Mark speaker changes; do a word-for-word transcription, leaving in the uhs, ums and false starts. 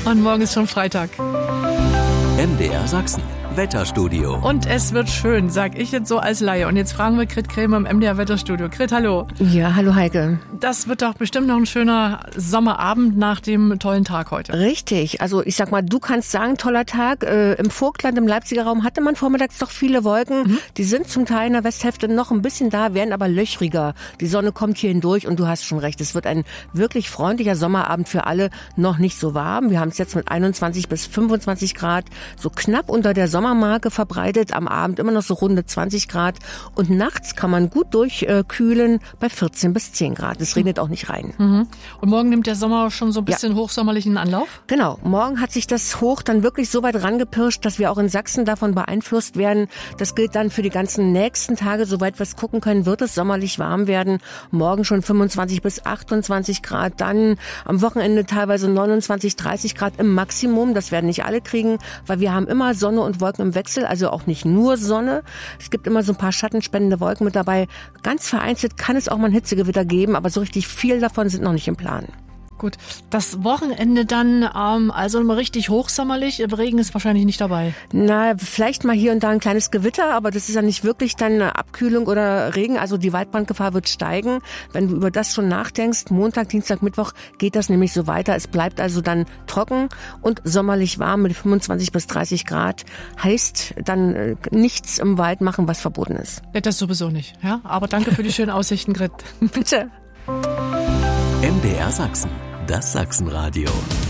Speaker 1: Und morgen ist schon Freitag.
Speaker 2: M D R Sachsen, Wetterstudio.
Speaker 1: Und es wird schön, sag ich jetzt so als Laie. Und jetzt fragen wir Grit Krämer im M D R Wetterstudio. Grit, hallo.
Speaker 3: Ja, hallo Heike.
Speaker 1: Das wird doch bestimmt noch ein schöner Sommerabend nach dem tollen Tag heute.
Speaker 3: Richtig. Also ich sag mal, du kannst sagen, toller Tag. Äh, Im Vogtland, im Leipziger Raum hatte man vormittags doch viele Wolken. Mhm. Die sind zum Teil in der Westhälfte noch ein bisschen da, werden aber löchriger. Die Sonne kommt hier hindurch und du hast schon recht. Es wird ein wirklich freundlicher Sommerabend für alle. Noch nicht so warm. Wir haben es jetzt mit einundzwanzig bis fünfundzwanzig Grad. So knapp unter der Sommermarke verbreitet, am Abend immer noch so runde zwanzig Grad und nachts kann man gut durchkühlen bei vierzehn bis zehn Grad. Es regnet auch nicht rein.
Speaker 1: Mhm. Und morgen nimmt der Sommer schon so ein bisschen ja. hochsommerlichen Anlauf?
Speaker 3: Genau, morgen hat sich das Hoch dann wirklich so weit rangepirscht, dass wir auch in Sachsen davon beeinflusst werden. Das gilt dann für die ganzen nächsten Tage, soweit wir es gucken können, wird es sommerlich warm werden. Morgen schon fünfundzwanzig bis achtundzwanzig Grad, dann am Wochenende teilweise neunundzwanzig, dreißig Grad im Maximum. Das werden nicht alle kriegen, weil wir haben immer Sonne und Wolken im Wechsel, also auch nicht nur Sonne. Es gibt immer so ein paar schattenspendende Wolken mit dabei. Ganz vereinzelt kann es auch mal ein Hitzegewitter geben, aber so richtig viel davon sind noch nicht im Plan.
Speaker 1: Gut, das Wochenende dann ähm, also mal richtig hochsommerlich. Regen ist wahrscheinlich nicht dabei.
Speaker 3: Na, vielleicht mal hier und da ein kleines Gewitter, aber das ist ja nicht wirklich dann eine Abkühlung oder Regen. Also die Waldbrandgefahr wird steigen. Wenn du über das schon nachdenkst, Montag, Dienstag, Mittwoch geht das nämlich so weiter. Es bleibt also dann trocken und sommerlich warm mit fünfundzwanzig bis dreißig Grad. Heißt dann äh, nichts im Wald machen, was verboten ist.
Speaker 1: Ja, das sowieso nicht. Ja, aber danke für die schönen Aussichten, Grit.
Speaker 3: Bitte.
Speaker 2: M D R Sachsen, das Sachsenradio.